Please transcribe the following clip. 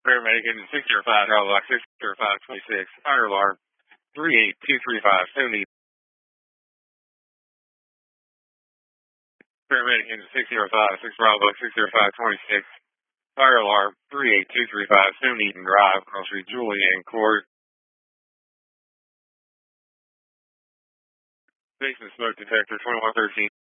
Paramedic engine 605, Charlie Block 60526, fire alarm 38235, 70. Paramedic engine 605, 6 Bravo Block 60526, fire alarm 38235, 70 Eaton Drive, Cross Street, Julian Court. Basement smoke detector 2113.